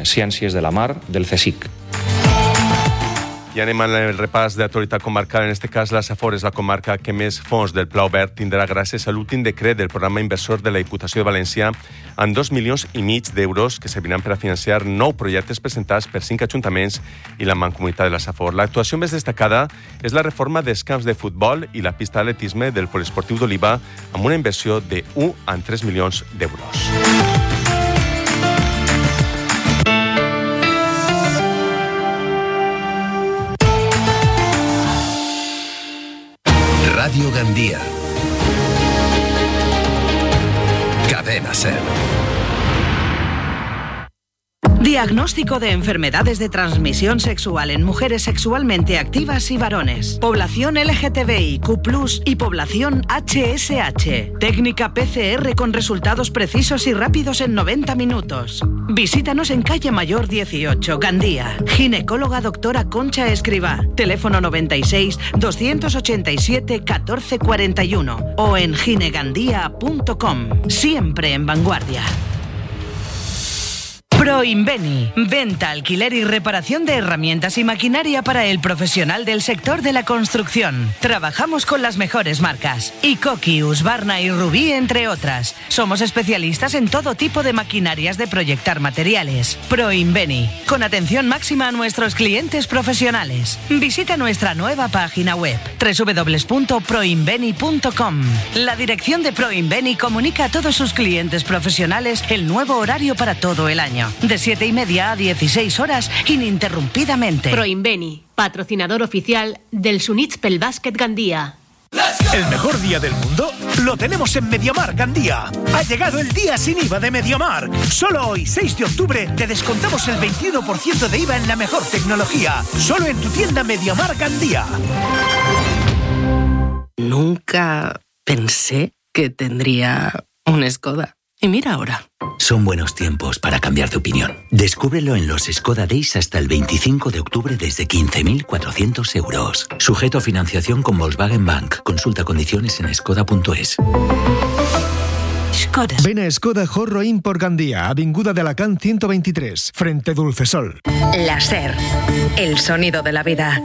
Ciències de la Mar del CSIC. I anem al repàs d'actualitat comarcal. En aquest cas, la Safor és la comarca que més fons del Pla Obert tindrà gràcies a l'últim decret del programa inversor de la Diputació de València amb 2,5 milions d'euros que serviran per a financiar 9 projectes presentats per 5 ajuntaments i la Mancomunitat de la Safor. L'actuació més destacada és la reforma dels camps de futbol i la pista d'atletisme del Poliesportiu d'Oliva amb una inversió de 1,3 milions d'euros. Radio Gandía. Cadena SER. Diagnóstico de enfermedades de transmisión sexual en mujeres sexualmente activas y varones. Población LGTBIQ+, y población HSH. Técnica PCR con resultados precisos y rápidos en 90 minutos. Visítanos en Calle Mayor 18, Gandía. Ginecóloga doctora Concha Escrivá. Teléfono 96 287 1441 o en ginegandía.com. Siempre en vanguardia. Proinveni, venta, alquiler y reparación de herramientas y maquinaria para el profesional del sector de la construcción. Trabajamos con las mejores marcas, Ikoki, Husqvarna y Rubí, entre otras. Somos especialistas en todo tipo de maquinarias de proyectar materiales. Proinveni, con atención máxima a nuestros clientes profesionales. Visita nuestra nueva página web, www.proinveni.com. La dirección de Proinveni comunica a todos sus clientes profesionales el nuevo horario para todo el año. De 7:30 a 16 horas, ininterrumpidamente. Proinveni, patrocinador oficial del Sunits pel Básquet Gandía. El mejor día del mundo lo tenemos en MediaMarkt Gandía. Ha llegado el día sin IVA de MediaMarkt. Solo hoy, 6 de octubre, te descontamos el 21% de IVA en la mejor tecnología. Solo en tu tienda MediaMarkt Gandía. Nunca pensé que tendría un Skoda. Y mira ahora. Son buenos tiempos para cambiar de opinión. Descúbrelo en los Skoda Days hasta el 25 de octubre desde 15.400 euros. Sujeto a financiación con Volkswagen Bank. Consulta condiciones en skoda.es. Skoda. Ven a Skoda Jorro Import Gandía, Avinguda de Alacant 123, frente Dulcesol. La SER, el sonido de la vida.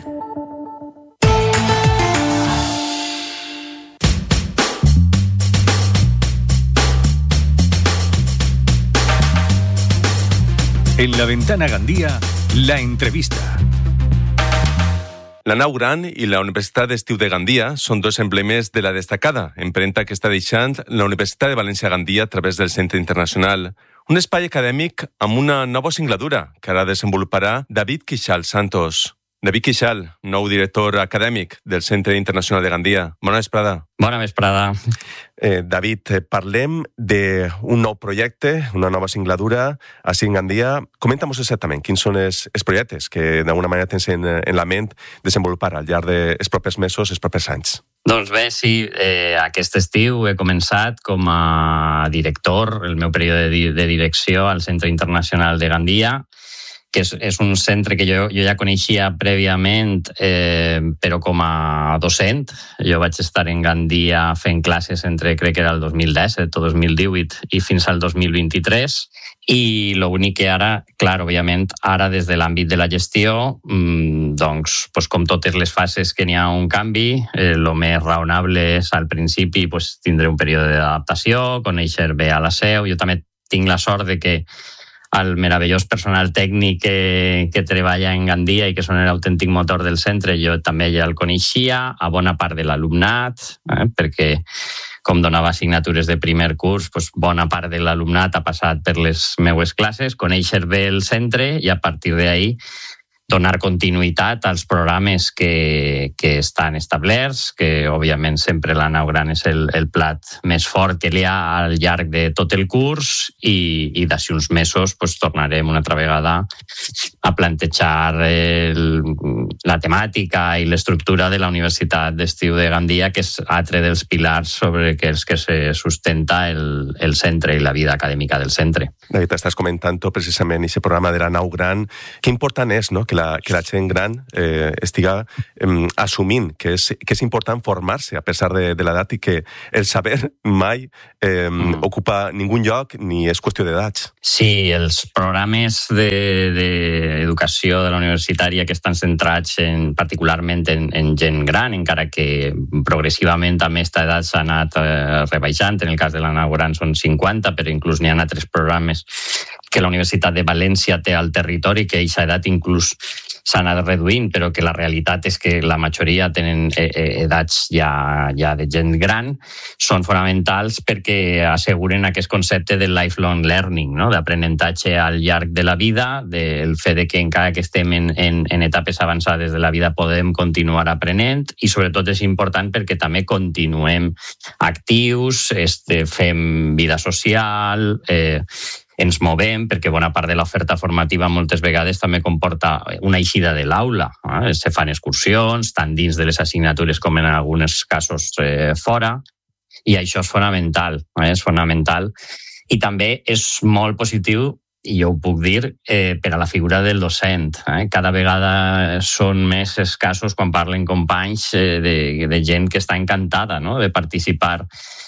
En la Ventana Gandía, la entrevista. La Nau Gran i la Universitat d'Estiu de Gandia són dos emblemes de la destacada empremta que està deixant la Universitat de València Gandia a través del Centre Internacional. Un espai acadèmic amb una nova singladura que ara desenvoluparà David Quixal Santos. David Quixal, nou director acadèmic del Centre Internacional de Gandia. Bona vesprada. Bona vesprada. David, parlem d'un nou projecte, una nova singladura així en Gandia. Comenta'm exactament quins són els projectes que d'alguna manera tens en la ment desenvolupar al llarg dels propers mesos, els propers anys. Doncs bé, sí, aquest estiu he començat com a director, el meu període de direcció al Centre Internacional de Gandia, que és un centre que jo ja coneixia prèviament, però com a docent. Jo vaig estar en Gandia fent classes entre, crec que era el 2017 o 2018 i fins al 2023. I l'únic que ara, clar, òbviament, ara des de l'àmbit de la gestió, doncs, com totes les fases que n'hi ha un canvi, el més raonable és al principi tindré un període d'adaptació, conèixer bé a la seu. Jo també tinc la sort de que el meravellós personal tècnic que treballa en Gandia i que són l'autèntic motor del centre, jo també ja el coneixia, a bona part de l'alumnat, perquè com donava assignatures de primer curs, bona part de l'alumnat ha passat per les meues classes, conèixer bé el centre i a partir d'ahí donar continuïtat als programes que estan establerts, que òbviament sempre la Nau Gran és el plat més fort que hi ha al llarg de tot el curs i d'ací uns mesos tornarem una altra vegada a plantejar la temàtica i l'estructura de la Universitat d'Estiu de Gandia, que és altre dels pilars sobre els que se sustenta el centre i la vida acadèmica del centre. David, estàs comentant precisament aquest programa de la Nau Gran. Que important és, no?, que la gent gran estiga assumint que és important formar-se a pesar de l'edat i que el saber mai ocupa ningú lloc ni és qüestió d'edats. Sí, els programes d'educació de la universitària que estan centrats particularment en gent gran, encara que progressivament a aquesta edat s'ha anat rebaixant. En el cas de l'Anna Gran són 50, però inclús n'hi ha altres programes que la Universitat de València té al territori, que a aquesta edat inclús s'ha anat reduint, però que la realitat és que la majoria tenen edats ja de gent gran, són fonamentals perquè asseguren aquest concepte del lifelong learning, no? D'aprenentatge al llarg de la vida, del fet que encara que estem en etapes avançades de la vida podem continuar aprenent, i sobretot és important perquè també continuem actius, fem vida social, ens movem, perquè bona part de l'oferta formativa moltes vegades també comporta una eixida de l'aula. Se fan excursions, tant dins de les assignatures com en alguns casos fora, i això és fonamental. És fonamental. I també és molt positiu, i jo ho puc dir, per a la figura del docent. Cada vegada són més escassos quan parlen companys de gent que està encantada, no?, de participar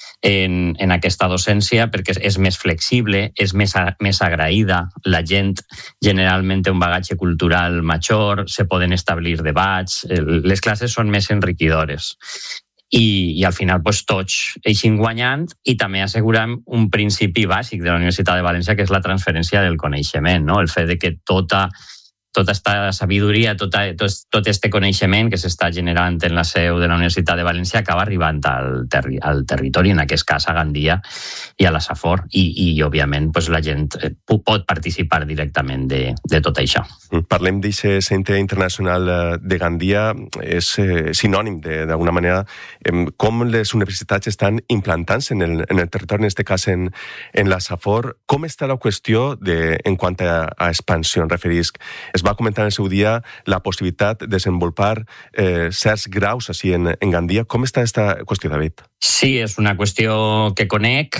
en aquesta docència, perquè és més flexible, és més agraïda, la gent generalment té un bagatge cultural major, se poden establir debats, les classes són més enriquidores. I al final tots eixim guanyant, i també assegurem un principi bàsic de la Universitat de València, que és la transferència del coneixement, no? El fet de que tota aquesta sabidoria, tot este coneixement que s'està generant en la seu de la Universitat de València acaba arribant al territori, en aquest cas a Gandia i a la Safor, i òbviament la gent pot participar directament de tot això. Parlem d'aquest Centre Internacional de Gandia, és sinònim d'alguna manera com les universitats estan implantant-se en el territori, en aquest cas en la Safor. Com està la qüestió en quant a expansió? Referisc, es va comentar en el seu dia la possibilitat de desenvolupar certs graus així en Gandia. Com està aquesta qüestió, David? Sí, és una qüestió que conec,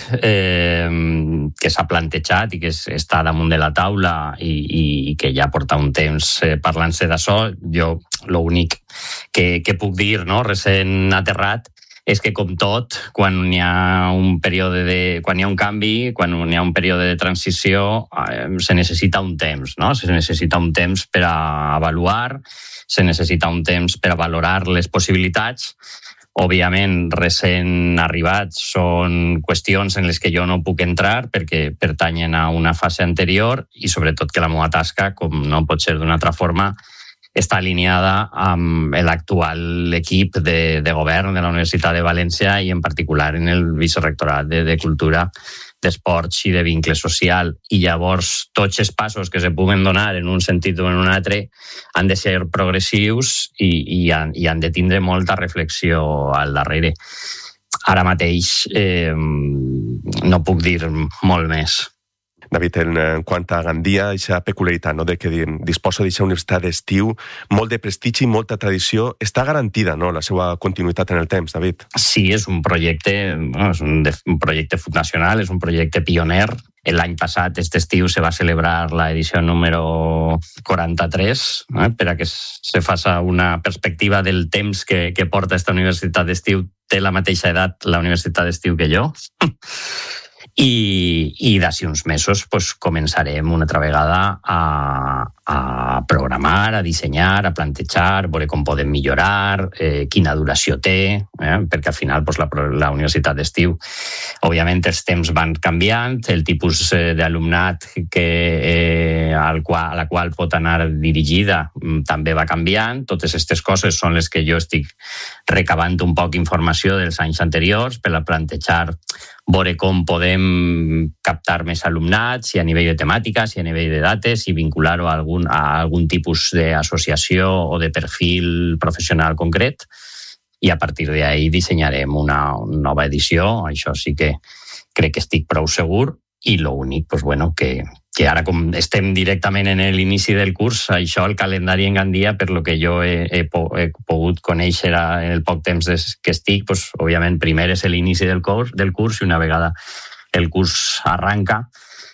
que s'ha plantejat i que està damunt de la taula i que ja porta un temps parlant-se d'això. Jo l'únic que puc dir, no?, recent aterrat, és que, com tot, quan hi ha un canvi, quan hi ha un període de transició, se necessita un temps, no? Se necessita un temps per a avaluar, se necessita un temps per a valorar les possibilitats. Òbviament, recent arribats són qüestions en les que jo no puc entrar perquè pertanyen a una fase anterior, i sobretot que la meva tasca, com no pot ser d'una altra forma, està alineada amb l'actual equip de govern de la Universitat de València i en particular en el Vicerectorat de Cultura, d'Esports i de Vincle Social. I llavors tots els passos que se puguen donar en un sentit o en un altre han de ser progressius i han de tindre molta reflexió al darrere. Ara mateix no puc dir molt més. David, en quant a Gandia, aquesta peculiaritat, no?, de que disposa d'aquesta universitat d'estiu, molt de prestigi i molta tradició, està garantida, no?, la seva continuïtat en el temps, David? Sí, és un projecte, és un projecte fundacional, és un projecte pioner. L'any passat, aquest estiu, se va celebrar l'edició número 43, per a que se faci una perspectiva del temps que porta aquesta universitat d'estiu. Té la mateixa edat la universitat d'estiu que jo. I d'ací uns mesos començarem una altra vegada a programar, a dissenyar, a plantejar, veure com podem millorar, quina duració té, perquè al final la universitat d'estiu, òbviament els temps van canviant, el tipus d'alumnat a la qual pot anar dirigida també va canviant. Totes aquestes coses són les que jo estic recabant un poc informació dels anys anteriors per a plantejar, veure com podem captar més alumnat, si a nivell de temàtica, si a nivell de dates, i vincular-ho a algun tipus d'associació o de perfil professional concret, i a partir d'ahí dissenyarem una nova edició. Això sí que crec que estic prou segur, i l'únic, que ara com estem directament en l'inici del curs, això, el calendari en Gandia, per lo que jo he pogut conèixer en el poc temps que estic, òbviament primer és l'inici del curs, i una vegada el curs arranca,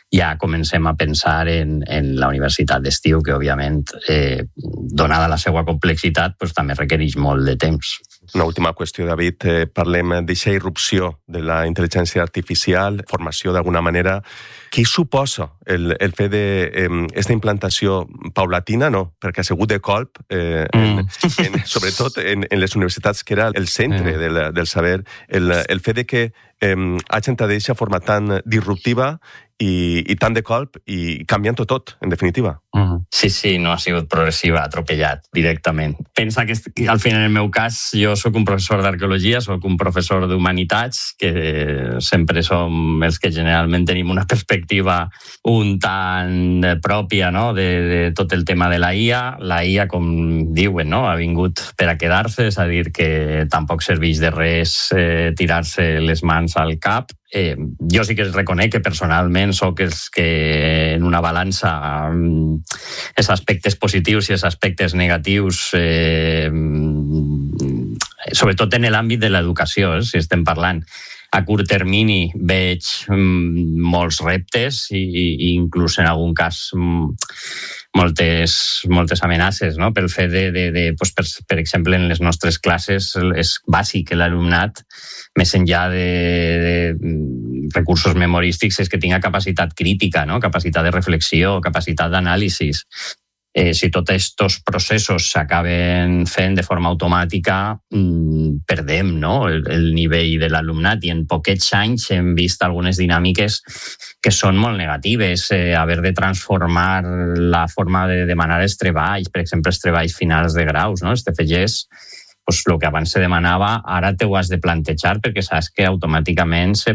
ja comencem a pensar en la universitat d'estiu, que òbviament, donada la seva complexitat, pues, també requereix molt de temps. Una última qüestió, David. Parlem d'aquesta irrupció de la intel·ligència artificial, formació d'alguna manera. Què suposa el fet d'aquesta implantació paulatina, no? Perquè ha sigut de colp, sobretot en les universitats, que era el centre del saber, el fet de que hagin d'aquesta forma tan disruptiva i tant de colp i canviant-ho tot, en definitiva. Sí, no ha sigut progressiva, atropellat directament. Pensa que al final, en el meu cas, jo sóc un professor d'arqueologia, sóc un professor d'humanitats, que sempre som els que generalment tenim una perspectiva un tant pròpia, no?, de tot el tema de la IA. La IA, com diuen, no?, ha vingut per a quedar-se, és a dir, que tampoc serveix de res tirar-se les mans al cap. Jo sí que reconec que personalment sóc els que en una balança els aspectes positius i els aspectes negatius, sobretot en l'àmbit de l'educació, si estem parlant. A curt termini veig molts reptes i inclús en algun cas moltes amenaces, no? Pel fet per exemple, en les nostres classes és bàsic que l'alumnat, més enllà de recursos memorístics, és que tinga capacitat crítica, no? Capacitat de reflexió, capacitat d'anàlisi. Si tots aquests processos s'acaben fent de forma automàtica, perdem, no?, el nivell de l'alumnat, i en poquets anys hem vist algunes dinàmiques que són molt negatives. Haver de transformar la forma de demanar els treballs, per exemple, els treballs finals de graus, no?, els TFGs, pues, el que abans se demanava, ara t'ho has de plantejar perquè saps que automàticament se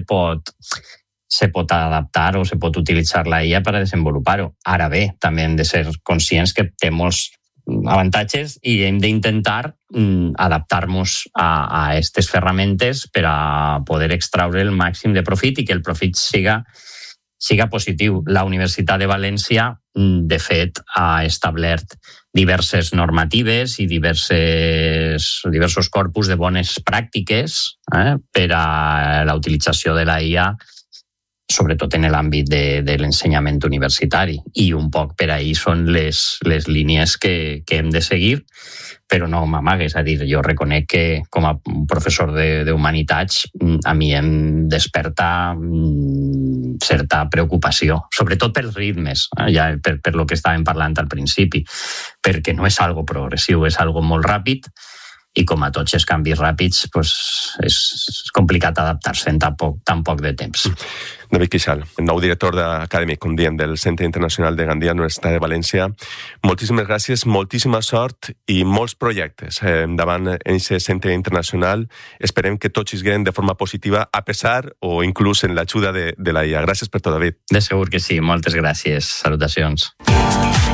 pot adaptar o se pot utilitzar la IA per a desenvolupar-ho. Ara bé, també hem de ser conscients que té molts avantatges i hem d'intentar adaptar-nos a aquestes ferramentes per a poder extraure el màxim de profit i que el profit siga positiu. La Universitat de València, de fet, ha establert diverses normatives i diversos corpus de bones pràctiques per a la utilització de la IA, sobretot en l'àmbit de l'ensenyament universitari. I un poc per ahí són les línies que hem de seguir, però no m'amagues. És a dir, jo reconec que com a professor d'humanitats a mi em desperta certa preocupació, sobretot pels ritmes, ja per lo que estàvem parlant al principi, perquè no és algo progressiu, és algo molt ràpid, i com a tots els canvis ràpids, pues, és complicat adaptar-se en tan poc de temps. David Quixal, nou director acadèmic, com diem, del Centre Internacional de Gandia, Universitat de València. Moltíssimes gràcies, moltíssima sort i molts projectes davant d'aquest Centre Internacional. Esperem que tots siguin de forma positiva, a pesar o inclús en l'ajuda de la IA. Gràcies per tot, David. De segur que sí, moltes gràcies. Salutacions.